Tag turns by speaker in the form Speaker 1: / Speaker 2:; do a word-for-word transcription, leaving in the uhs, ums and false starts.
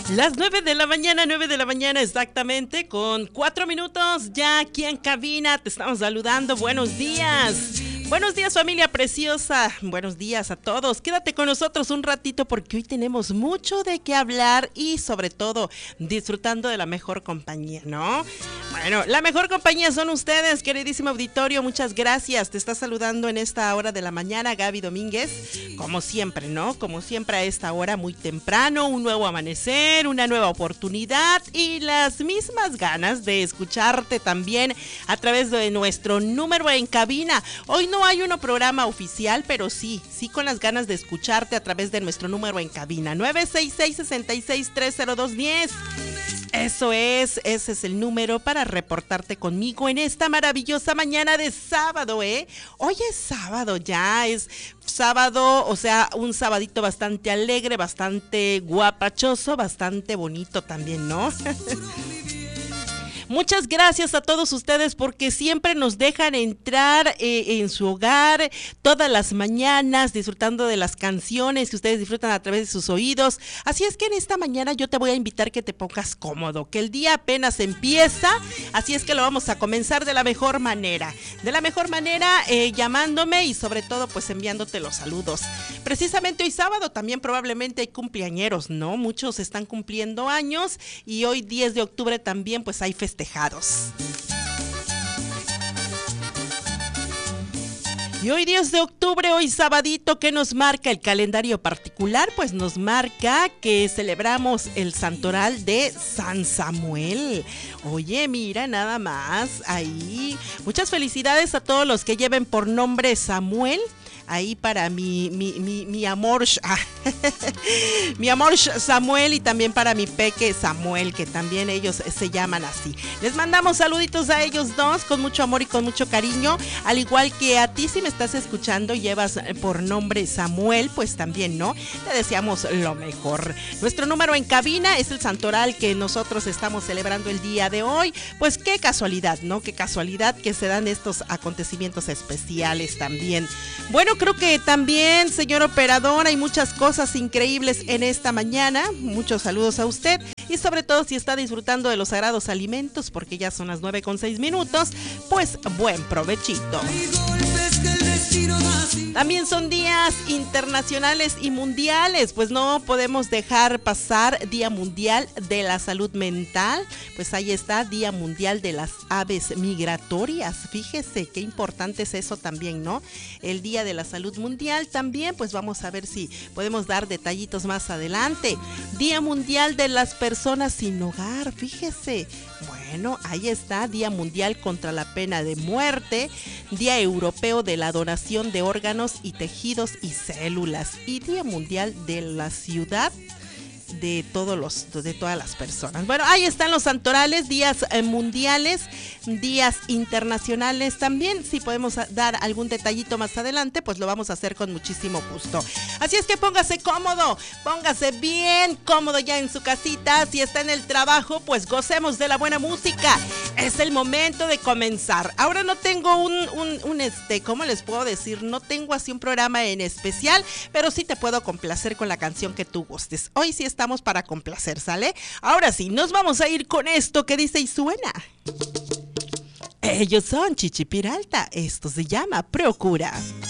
Speaker 1: Las nueve de la mañana, nueve de la mañana exactamente, con cuatro minutos ya aquí en cabina, te estamos saludando, buenos días. Buenos días, familia preciosa, buenos días a todos. Quédate con nosotros un ratito porque hoy tenemos mucho de qué hablar y sobre todo disfrutando de la mejor compañía, ¿no? Bueno, la mejor compañía son ustedes, queridísimo auditorio, muchas gracias. Te está saludando en esta hora de la mañana Gaby Domínguez, como siempre, ¿no? Como siempre a esta hora muy temprano, un nuevo amanecer, una nueva oportunidad y las mismas ganas de escucharte también a través de nuestro número en cabina. Hoy no hay un programa oficial, pero sí, sí con las ganas de escucharte a través de nuestro número en cabina, nueve seis seis, seis seis tres cero dos uno cero. Eso es, ese es el número para reportarte conmigo en esta maravillosa mañana de sábado, ¿eh? Hoy es sábado, ya es sábado, o sea, un sabadito bastante alegre, bastante guapachoso, bastante bonito también, ¿no? Muchas gracias a todos ustedes porque siempre nos dejan entrar eh, en su hogar todas las mañanas disfrutando de las canciones que ustedes disfrutan a través de sus oídos. Así es que en esta mañana yo te voy a invitar que te pongas cómodo, que el día apenas empieza, así es que lo vamos a comenzar de la mejor manera. De la mejor manera eh, llamándome y sobre todo pues enviándote los saludos. Precisamente hoy sábado también probablemente hay cumpleañeros, ¿no? Muchos están cumpliendo años y hoy diez de octubre también pues hay festejados. Y hoy diez de octubre, hoy sabadito, ¿qué nos marca el calendario particular? Pues nos marca que celebramos el santoral de San Samuel. Oye, mira, nada más, ahí. Muchas felicidades a todos los que lleven por nombre Samuel. Ahí para mi, mi, mi, mi amor, ah, mi amor Samuel y también para mi peque Samuel, que también ellos se llaman así. Les mandamos saluditos a ellos dos con mucho amor y con mucho cariño, al igual que a ti si me estás escuchando y llevas por nombre Samuel, pues también, ¿no? Te deseamos lo mejor. Nuestro número en cabina es el santoral que nosotros estamos celebrando el día de hoy. Pues qué casualidad, ¿no? Qué casualidad que se dan estos acontecimientos especiales también. Bueno, creo que también, señor operador, hay muchas cosas increíbles en esta mañana. Muchos saludos a usted y sobre todo si está disfrutando de los sagrados alimentos porque ya son las nueve con seis minutos, pues buen provechito. También son días internacionales y mundiales, pues no podemos dejar pasar Día Mundial de la Salud Mental, pues ahí está, Día Mundial de las Aves Migratorias, fíjese qué importante es eso también, ¿no? El Día de la Salud Mundial también, pues vamos a ver si podemos dar detallitos más adelante. Día Mundial de las Personas Sin Hogar, fíjese. Bueno, ahí está, Día Mundial contra la Pena de Muerte, Día Europeo de la Donación de Órganos y Tejidos y Células y Día Mundial de la Ciudad de todos los de todas las personas. Bueno, ahí están los santorales, días eh, mundiales, días internacionales también. Si podemos dar algún detallito más adelante, pues lo vamos a hacer con muchísimo gusto. Así es que póngase cómodo, póngase bien cómodo ya en su casita. Si está en el trabajo, pues gocemos de la buena música. Es el momento de comenzar. Ahora no tengo un, un, un este, ¿cómo les puedo decir? No tengo así un programa en especial, pero sí te puedo complacer con la canción que tú gustes. Hoy sí está Estamos para complacer, ¿sale? Ahora sí, nos vamos a ir con esto que dice y suena. Ellos son Chichi Peralta, esto se llama Procura.